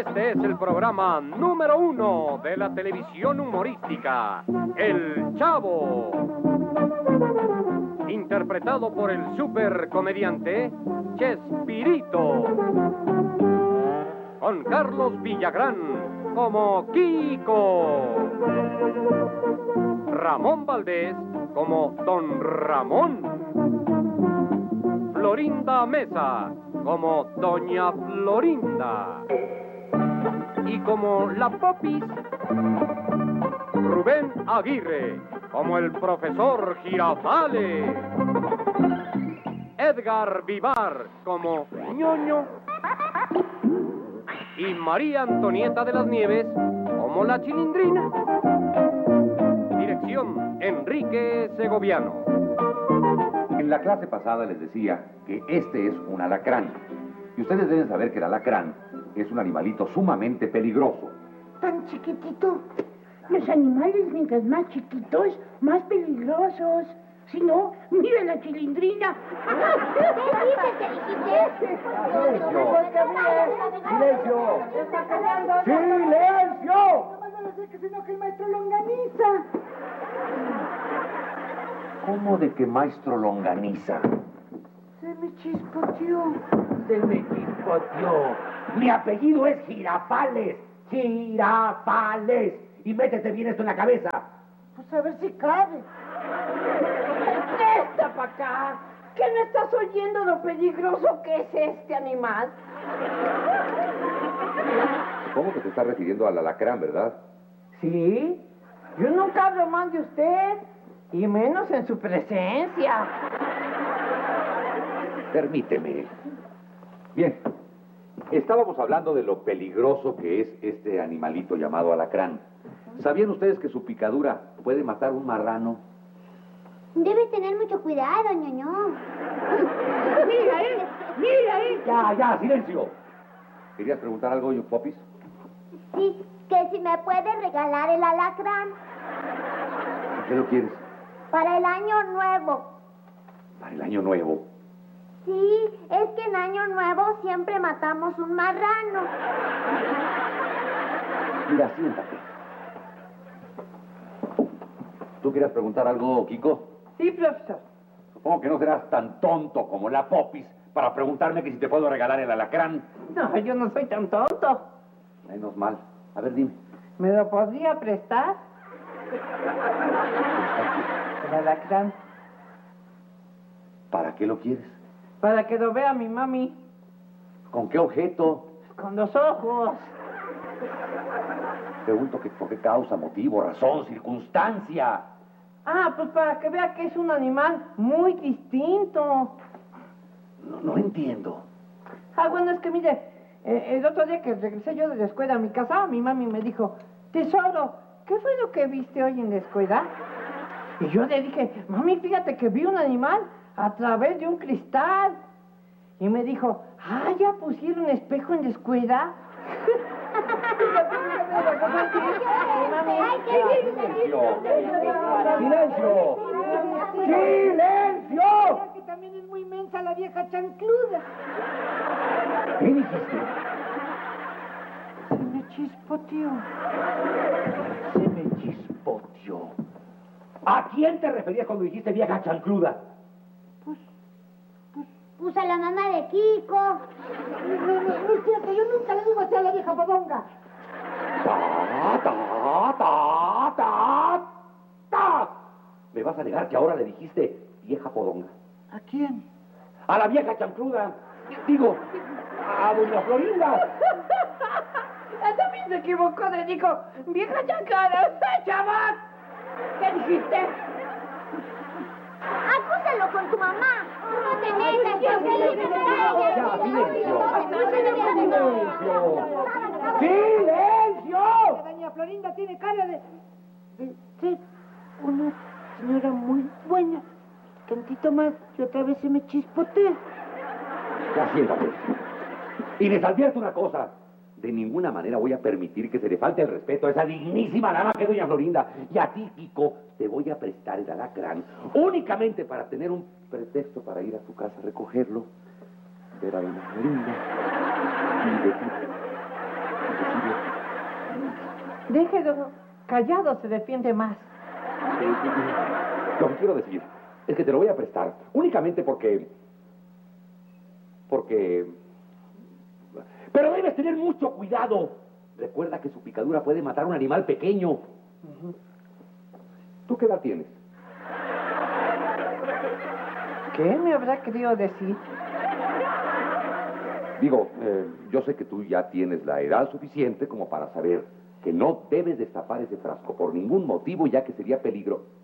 Este es el programa número 1 de la televisión humorística, El Chavo. Interpretado por el supercomediante Chespirito. Con Carlos Villagrán como Kiko. Ramón Valdés como Don Ramón. Florinda Mesa como Doña Florinda. Y como la Popis, Rubén Aguirre como el profesor Girafales. Edgar Vivar como Ñoño. Y María Antonieta de las Nieves como la Chilindrina. Dirección Enrique Segoviano. En la clase pasada les decía que este es un alacrán. Y ustedes deben saber que el alacrán es un animalito sumamente peligroso. Tan chiquitito. Los animales, mientras más chiquitos, más peligrosos. Si no, mira la Chilindrina. ¿Qué dices que dijiste? ¡Silencio! ¡Silencio! No van a decir que sino que el maestro longaniza. ¿Cómo de que maestro longaniza? Se me chispoteó. Se me chispoteó. Mi apellido es Girafales. Girafales. Y métete bien esto en la cabeza. Pues a ver si cabe. ¡Esta para acá! ¿Qué no estás oyendo lo peligroso que es este animal? Supongo que te estás refiriendo al alacrán, ¿verdad? Sí, yo nunca hablo mal de usted, y menos en su presencia. Permíteme. Bien, estábamos hablando de lo peligroso que es este animalito llamado alacrán. ¿Sabían ustedes que su picadura puede matar un marrano? Debes tener mucho cuidado, ñoño. ¡Mira ahí! ¡Mira ahí! Ya, silencio. ¿Querías preguntar algo, yo, Popis? Sí, que si me puede regalar el alacrán ¿Por qué lo quieres? para el año nuevo. Para el año nuevo. Sí, es que en año nuevo siempre matamos un marrano. Mira, siéntate. ¿Tú querías preguntar algo, Kiko? Sí, profesor. Supongo que no serás tan tonto como la Popis para preguntarme que si te puedo regalar el alacrán. No, yo no soy tan tonto. Menos mal. A ver, dime. ¿Me lo podría prestar? El alacrán. ¿Para qué lo quieres? Para que lo vea mi mami. ¿Con qué objeto? Con los ojos. Pregunto que por qué causa, motivo, razón, circunstancia. Ah, pues para que vea que es un animal muy distinto. No entiendo. Ah, bueno, es que mire, el otro día que regresé yo de la escuela a mi casa, mi mami me dijo, tesoro, ¿qué fue lo que viste hoy en la escuela? Y yo le dije, mami, fíjate que vi un animal a través de un cristal. Y me dijo, ¿ya pusieron espejo en la escuela? ¡Silencio! ¡Silencio! Que también es muy mensa la vieja chancluda. ¿Qué dijiste? Se me chispoteó. Se me chispoteó. ¿A quién te referías cuando dijiste vieja chancluda? Pues a la mamá de Kiko. No es cierto, yo nunca le digo así a la vieja bodonga. ¡Ta! ¿Me vas a negar que ahora le dijiste vieja podonga? ¿A quién? ¡A la vieja chancluda! Digo, a doña Florinda. También se equivocó, le dijo, vieja chancada, chaval. ¿Qué dijiste? Acúsalo con tu mamá. No te metas. ¡Silencio! Doña Florinda tiene cara de ser una señora muy buena. Tantito más y otra vez se me chispotea. Ya siéntate. Y les advierto una cosa. De ninguna manera voy a permitir que se le falte el respeto a esa dignísima dama que es doña Florinda. Y a ti, Kiko, te voy a prestar el alacrán únicamente para tener un pretexto para ir a tu casa a recogerlo, ver a doña Florinda y decir, Déjelo callado, se defiende más. Lo que quiero decir es que te lo voy a prestar únicamente porque... Pero debes tener mucho cuidado. Recuerda que su picadura puede matar a un animal pequeño. ¿Tú qué edad tienes? ¿Qué me habrá querido decir? Digo, yo sé que tú ya tienes la edad suficiente como para saber que no debes destapar ese frasco por ningún motivo, ya que sería peligro.